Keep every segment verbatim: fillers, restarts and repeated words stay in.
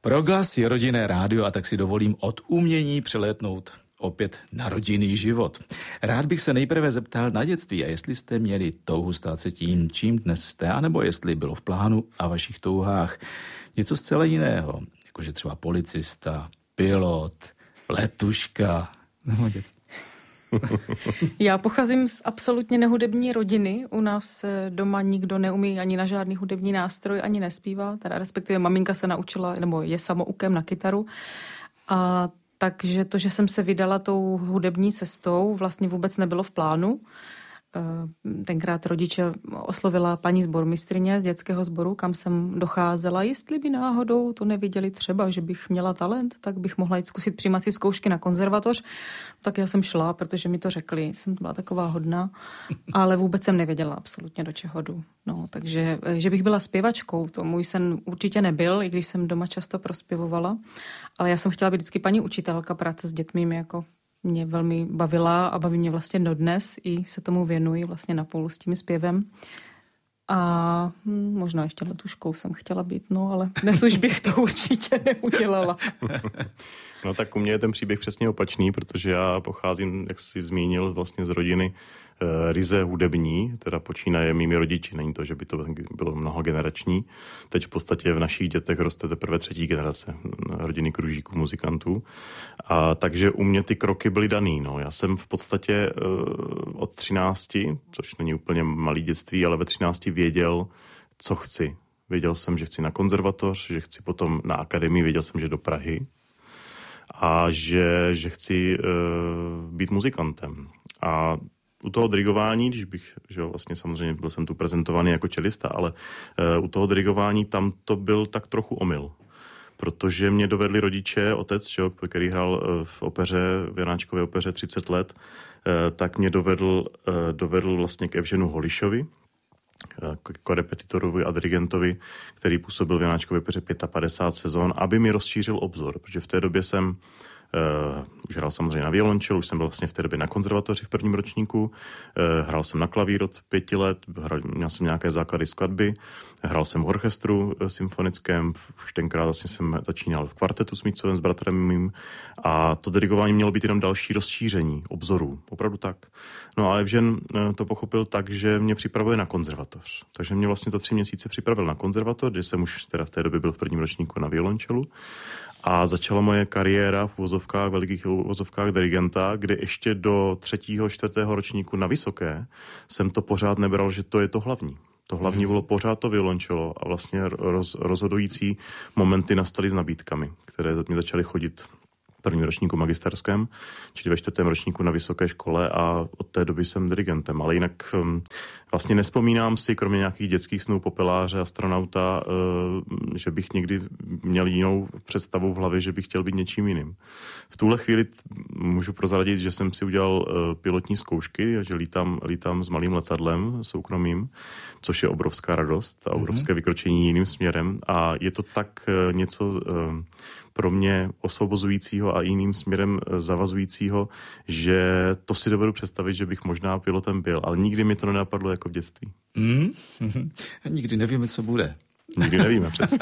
Proglas je rodinné rádio a tak si dovolím od umění přelétnout opět na rodinný život. Rád bych se nejprve zeptal na dětství a jestli jste měli touhu stát se tím, čím dnes jste, anebo jestli bylo v plánu a vašich touhách něco zcela jiného, jakože třeba policista, pilot, letuška nebo dětství. Já pocházím z absolutně nehudební rodiny. U nás doma nikdo neumí ani na žádný hudební nástroj, ani nespívá. Teda respektive maminka se naučila, nebo je samoukem na kytaru. A takže to, že jsem se vydala tou hudební cestou, vlastně vůbec nebylo v plánu. Tenkrát rodiče oslovila paní sbormistryně z dětského sboru, kam jsem docházela. Jestli by náhodou to neviděli třeba, že bych měla talent, tak bych mohla jít zkusit přijímací zkoušky na konzervatoř. Tak já jsem šla, protože mi to řekli. Jsem byla taková hodná, ale vůbec jsem nevěděla absolutně, do čeho jdu. No, takže, že bych byla zpěvačkou, to můj sen určitě nebyl, i když jsem doma často prospěvovala. Ale já jsem chtěla být vždycky paní učitelka, práce s dětmi mě jako mě velmi bavila a baví mě vlastně dodnes, i se tomu věnuji vlastně napůl s tím zpěvem. A možná ještě letuškou jsem chtěla být, no ale dnes už bych to určitě neudělala. No tak u mě je ten příběh přesně opačný, protože já pocházím, jak jsi zmínil, vlastně z rodiny e, ryze hudební, teda počínaje mými rodiči, není to, že by to bylo mnohogenerační. Teď v podstatě v našich dětech roste teprve třetí generace rodiny kružíků, muzikantů. A takže u mě ty kroky byly daný. No. Já jsem v podstatě e, od třinácti, což není úplně malý dětství, ale ve třinácti věděl, co chci. Věděl jsem, že chci na konzervatoř, že chci potom na akademii, věděl jsem, že do Prahy. A že, že chci uh, být muzikantem. A u toho dirigování, když bych, že jo, vlastně samozřejmě byl jsem tu prezentovaný jako čelista, ale uh, u toho dirigování tam to byl tak trochu omyl. Protože mě dovedli rodiče, otec, že jo, který hrál v opeře, v Janáčkově opeře třicet let, uh, tak mě dovedl, uh, dovedl vlastně k Evženu Holišovi, korepetitorovi a dirigentovi, který působil v Janáčkově opeře padesát pět sezon, aby mi rozšířil obzor, protože v té době jsem uh, už hrál samozřejmě na violončelu, už jsem byl vlastně v té době na konzervatoři v prvním ročníku, uh, hrál jsem na klavír od pěti let, hral, měl jsem nějaké základy skladby, hrál jsem v orchestru uh, symfonickém, už tenkrát vlastně jsem začínal v kvartetu Smícovém s bratrem mým a to dirigování mělo být jenom další rozšíření obzorů, opravdu tak. No a Evžen uh, to pochopil tak, že mě připravuje na konzervatoř. Takže mě vlastně za tři měsíce připravil na konzervatoř, kde jsem už teda v té době byl v prvním ročníku na violončelu. A začala moje kariéra v uvozovkách, velikých uvozovkách dirigenta, kde ještě do třetího, čtvrtého ročníku na vysoké jsem to pořád nebral, že to je to hlavní. To hlavní bylo pořád to violončelo a vlastně roz, rozhodující momenty nastaly s nabídkami, které mi začaly chodit v prvním ročníku magisterském, čili ve čtvrtém ročníku na vysoké škole a od té doby jsem dirigentem. Ale jinak um, vlastně nespomínám si, kromě nějakých dětských snů popeláře, astronauta, uh, že bych někdy měl jinou představu v hlavě, že bych chtěl být něčím jiným. V tuhle chvíli můžu prozradit, že jsem si udělal uh, pilotní zkoušky, že lítám, lítám s malým letadlem soukromým, což je obrovská radost a obrovské mm-hmm. vykročení jiným směrem a je to tak uh, něco uh, pro mě osvobozujícího a jiným směrem zavazujícího, že to si dovedu představit, že bych možná pilotem byl, ale nikdy mi to nenapadlo jako v dětství. Mm? Nikdy nevíme, co bude. Nikdy nevíme, přesně.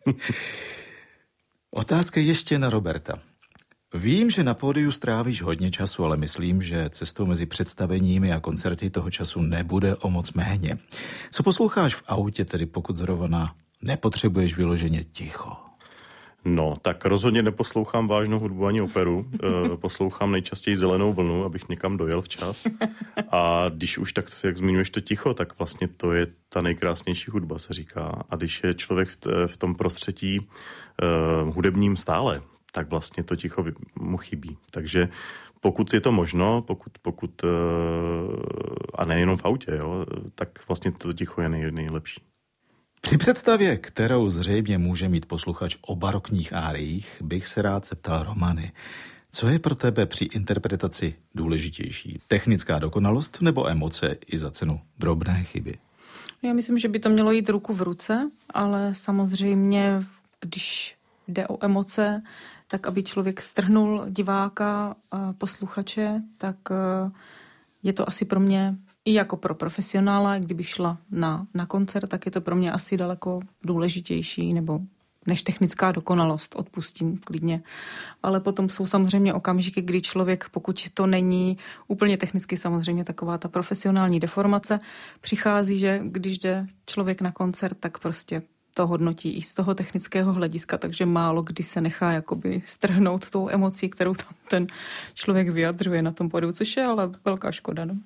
Otázka ještě na Roberta. Vím, že na pódiu strávíš hodně času, ale myslím, že cestou mezi představeními a koncerty toho času nebude o moc méně. Co posloucháš v autě, tedy pokud zrovna nepotřebuješ vyloženě ticho? No, tak rozhodně neposlouchám vážnou hudbu ani operu. E, poslouchám nejčastěji Zelenou vlnu, abych někam dojel včas. A když už tak, jak zmiňuješ to ticho, tak vlastně to je ta nejkrásnější hudba, se říká. A když je člověk v, t- v tom prostředí e, hudebním stále, tak vlastně to ticho mu chybí. Takže pokud je to možno, pokud, pokud e, a nejenom v autě, jo, tak vlastně to ticho je nej, nejlepší. Při představě, kterou zřejmě může mít posluchač o barokních áriích, bych se rád zeptal Romany. Co je pro tebe při interpretaci důležitější? Technická dokonalost nebo emoce i za cenu drobné chyby? Já myslím, že by to mělo jít ruku v ruce, ale samozřejmě, když jde o emoce, tak aby člověk strhnul diváka a posluchače, tak je to asi pro mě i jako pro profesionála, kdybych šla na, na koncert, tak je to pro mě asi daleko důležitější nebo než technická dokonalost, odpustím klidně. Ale potom jsou samozřejmě okamžiky, kdy člověk, pokud to není úplně technicky samozřejmě taková ta profesionální deformace, přichází, že když jde člověk na koncert, tak prostě to hodnotí i z toho technického hlediska, takže málo kdy se nechá jakoby strhnout tou emocí, kterou tam ten člověk vyjadřuje na tom pódiu, což je ale velká škoda. No?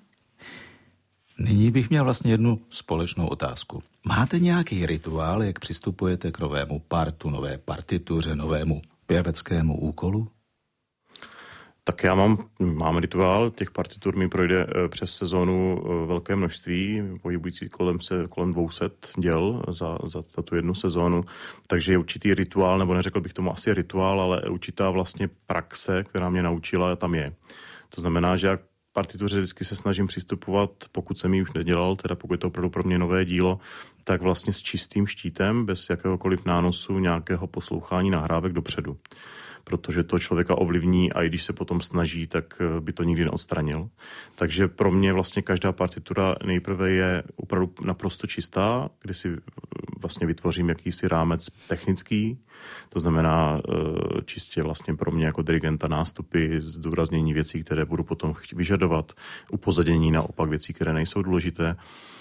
Nyní bych měl vlastně jednu společnou otázku. Máte nějaký rituál, jak přistupujete k novému partu, nové partituře, novému pěveckému úkolu? Tak já mám, mám rituál, těch partitur mi projde přes sezónu velké množství, pohybující kolem se kolem dvě stě děl za, za, za tu jednu sezónu, takže je určitý rituál, nebo neřekl bych tomu asi rituál, ale určitá vlastně praxe, která mě naučila, tam je. To znamená, že jak partituře vždycky se snažím přistupovat, pokud jsem ji už nedělal, teda pokud je to opravdu pro mě nové dílo, tak vlastně s čistým štítem, bez jakéhokoliv nánosu, nějakého poslouchání nahrávek dopředu. Protože to člověka ovlivní a i když se potom snaží, tak by to nikdy neodstranil. Takže pro mě vlastně každá partitura nejprve je opravdu naprosto čistá, kdy si vlastně vytvořím jakýsi rámec technický, to znamená čistě vlastně pro mě jako dirigenta nástupy, zdůraznění věcí, které budu potom vyžadovat, upozadění naopak věcí, které nejsou důležité.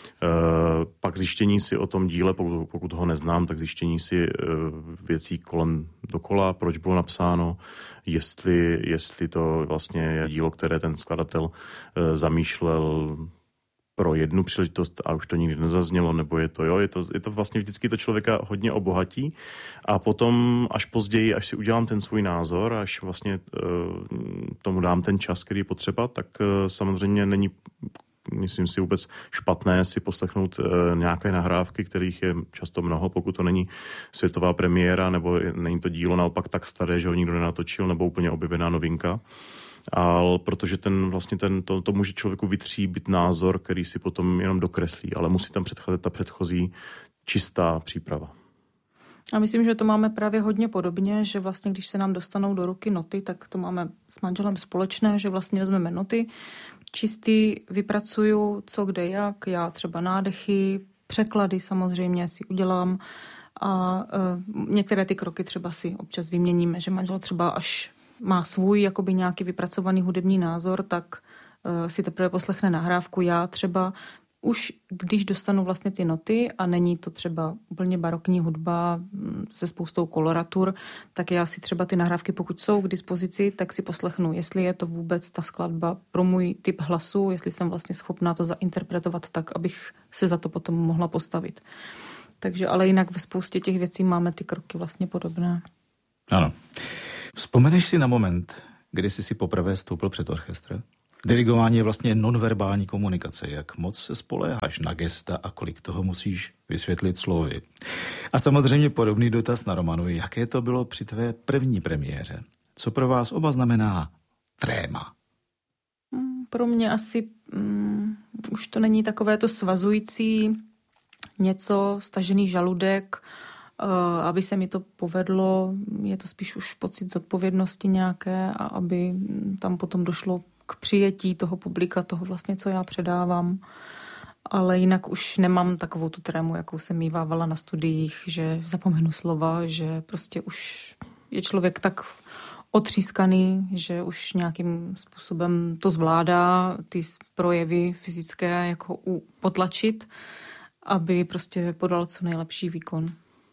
Uh, pak zjištění si o tom díle, pokud, pokud ho neznám, tak zjištění si uh, věcí kolem dokola, proč bylo napsáno, jestli, jestli to vlastně je dílo, které ten skladatel uh, zamýšlel pro jednu příležitost a už to nikdy nezaznělo, nebo je to, jo, je to, je to vlastně vždycky to člověka hodně obohatí a potom až později, až si udělám ten svůj názor, až vlastně uh, tomu dám ten čas, který je potřeba, tak uh, samozřejmě není myslím si vůbec špatné si poslechnout e, nějaké nahrávky, kterých je často mnoho, pokud to není světová premiéra, nebo je, není to dílo naopak tak staré, že ho nikdo nenatočil, nebo úplně objevená novinka. Ale protože ten vlastně ten, to, to může člověku vytříbit názor, který si potom jenom dokreslí, ale musí tam předcházet ta předchozí čistá příprava. A myslím, že to máme právě hodně podobně, že vlastně, když se nám dostanou do ruky noty, tak to máme s manželem společné, že vlastně vezmeme noty, čistý, vypracuju, co kde jak, já třeba nádechy, překlady samozřejmě si udělám a e, některé ty kroky třeba si občas vyměníme, že manžel třeba až má svůj jakoby nějaký vypracovaný hudební názor, tak e, si teprve poslechne nahrávku, já třeba už když dostanu vlastně ty noty a není to třeba úplně barokní hudba se spoustou koloratur, tak já si třeba ty nahrávky, pokud jsou k dispozici, tak si poslechnu, jestli je to vůbec ta skladba pro můj typ hlasu, jestli jsem vlastně schopná to zainterpretovat tak, abych se za to potom mohla postavit. Takže ale jinak ve spoustě těch věcí máme ty kroky vlastně podobné. Ano. Vzpomeneš si na moment, kdy jsi si poprvé stoupil před orchestr? Dirigování je vlastně nonverbální komunikace. Jak moc se spoléháš na gesta a kolik toho musíš vysvětlit slovy? A samozřejmě podobný dotaz na Romanu. Jaké to bylo při tvé první premiéře? Co pro vás oba znamená tréma? Pro mě asi um, už to není takové to svazující něco, stažený žaludek, uh, aby se mi to povedlo. Je to spíš už pocit zodpovědnosti nějaké a aby tam potom došlo k přijetí toho publika, toho vlastně, co já předávám. Ale jinak už nemám takovou tu trému, jakou jsem mívávala na studiích, že zapomenu slova, že prostě už je člověk tak otřískaný, že už nějakým způsobem to zvládá, ty projevy fyzické jako potlačit, aby prostě podal co nejlepší výkon.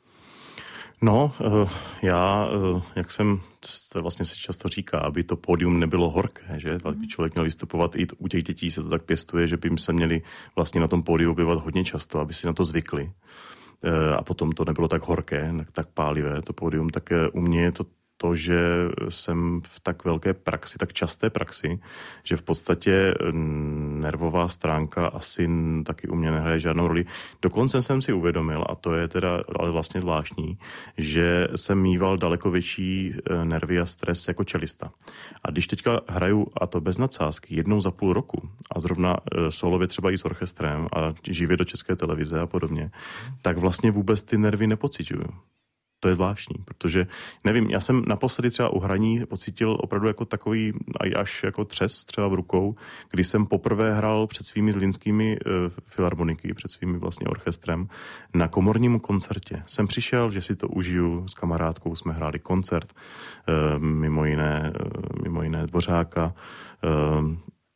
No, já, jak jsem, to vlastně se často říká, aby to pódium nebylo horké, že? Aby člověk měl vystupovat, i u těch dětí se to tak pěstuje, že by se měli vlastně na tom pódiu objevat hodně často, aby si na to zvykli. A potom to nebylo tak horké, tak pálivé to pódium, tak u mě je to to, že jsem v tak velké praxi, tak časté praxi, že v podstatě nervová stránka asi taky u mě nehraje žádnou roli. Dokonce jsem si uvědomil, a to je teda ale vlastně zvláštní, že jsem mýval daleko větší nervy a stres jako čelista. A když teďka hraju, a to bez nadsázky, jednou za půl roku, a zrovna solově třeba i s orchestrem a živě do České televize a podobně, tak vlastně vůbec ty nervy nepociťuju. To je zvláštní, protože, nevím, já jsem naposledy třeba u hraní pocítil opravdu jako takový až jako třes třeba v rukou, kdy jsem poprvé hrál před svými zlínskými uh, filharmoniky, před svými vlastně orchestrem na komorním koncertě. Jsem přišel, že si to užiju, s kamarádkou jsme hráli koncert, uh, mimo jiné, uh, mimo jiné Dvořáka, uh,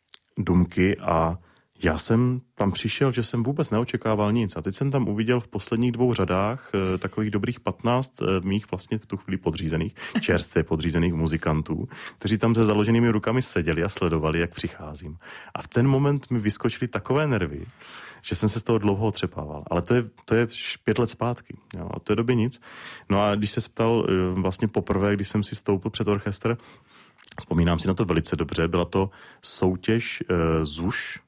Dumky a já jsem tam přišel, že jsem vůbec neočekával nic a teď jsem tam uviděl v posledních dvou řadách e, takových dobrých patnáct e, mých vlastně v tu chvíli podřízených, čerstvě podřízených muzikantů, kteří tam se založenými rukami seděli a sledovali, jak přicházím. A v ten moment mi vyskočily takové nervy, že jsem se z toho dlouho otřepával. Ale to je, to je pět let zpátky. Jo, a to je době nic. No a když se ptal e, vlastně poprvé, když jsem si stoupil před orchestr, vzpomínám si na to velice dobře, byla to soutěž e, ZUŠ,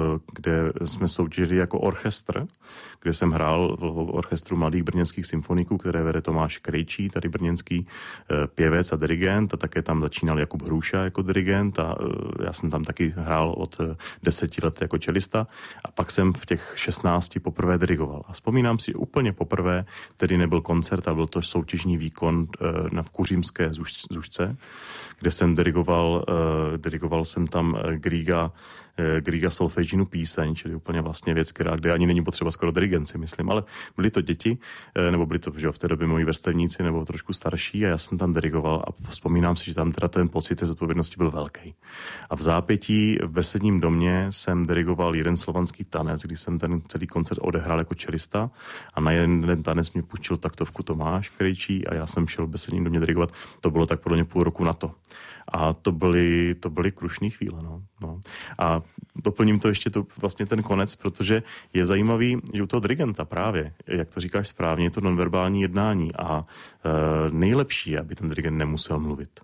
kde jsme soutěžili jako orchestr, kde jsem hrál v orchestru mladých brněnských symfoniků, které vede Tomáš Krejčí, tady brněnský pěvec a dirigent, a také tam začínal Jakub Hruša jako dirigent a já jsem tam taky hrál od deseti let jako čelista a pak jsem v těch šestnácti poprvé dirigoval. A vzpomínám si úplně poprvé, tedy nebyl koncert, a byl to soutěžní výkon na Kuřímské Zušce, kde jsem dirigoval, dirigoval jsem tam Griega Griega solfegginu píseň, čili úplně vlastně věc, která, kde ani není potřeba skoro dirigenci, myslím, ale byli to děti, nebo byli to že v té době moji vrstevníci, nebo trošku starší a já jsem tam dirigoval a vzpomínám si, že tam teda ten pocit té zodpovědnosti byl velký. A v zápětí v Besedním domě jsem dirigoval jeden slovanský tanec, kdy jsem ten celý koncert odehrál jako čelista a na jeden tanec mě půjčil taktovku Tomáš Krejčí a já jsem šel v Besedním domě dirigovat. To bylo tak podle mě půl roku na to. A to byly, to byly krušné chvíle. No, no. A doplním to ještě to, vlastně ten konec, protože je zajímavý, že u toho dirigenta právě, jak to říkáš správně, je to nonverbální jednání a e, nejlepší je, aby ten dirigent nemusel mluvit.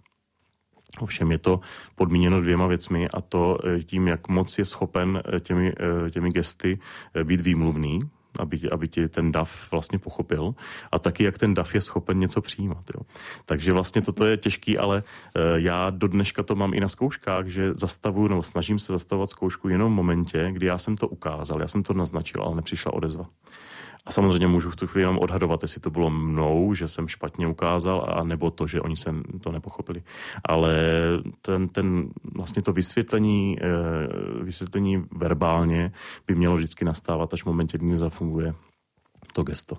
Ovšem je to podmíněno dvěma věcmi a to tím, jak moc je schopen těmi, těmi gesty být výmluvný, aby, aby ti ten dav vlastně pochopil a taky, jak ten dav je schopen něco přijímat. Jo. Takže vlastně toto je těžký, ale uh, já do dneška to mám i na zkouškách, že zastavuju nebo snažím se zastavovat zkoušku jenom v momentě, kdy já jsem to ukázal, já jsem to naznačil, ale nepřišla odezva. A samozřejmě můžu v tu chvíli jenom odhadovat, jestli to bylo mnou, že jsem špatně ukázal, a nebo to, že oni se to nepochopili. Ale ten, ten vlastně to vysvětlení, vysvětlení verbálně by mělo vždycky nastávat až v momentě, kdy nezafunguje to gesto.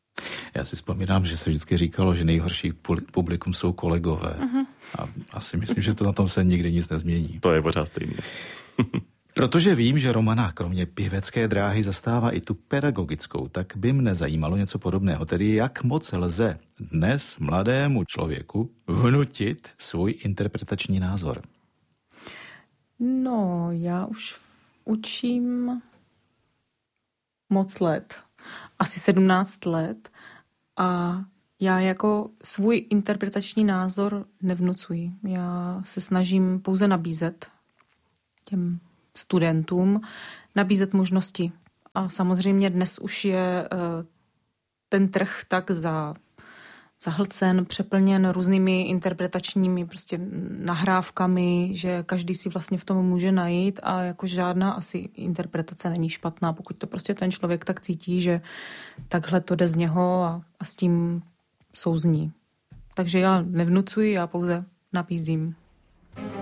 Já si vzpomínám, že se vždycky říkalo, že nejhorší publikum jsou kolegové. Uh-huh. A asi myslím, že to na tom se nikdy nic nezmění. To je pořád stejný. Protože vím, že Romana kromě pěvecké dráhy zastává i tu pedagogickou, tak by mne zajímalo něco podobného. Tedy jak moc lze dnes mladému člověku vnutit svůj interpretační názor? No, já už učím moc let. Asi sedmnáct let. A já jako svůj interpretační názor nevnucuji. Já se snažím pouze nabízet těm studentům, nabízet možnosti. A samozřejmě dnes už je ten trh tak za, zahlcen, přeplněn různými interpretačními prostě nahrávkami, že každý si vlastně v tom může najít a jako žádná asi interpretace není špatná, pokud to prostě ten člověk tak cítí, že takhle to jde z něho a, a s tím souzní. Takže já nevnucuji, já pouze nabízím.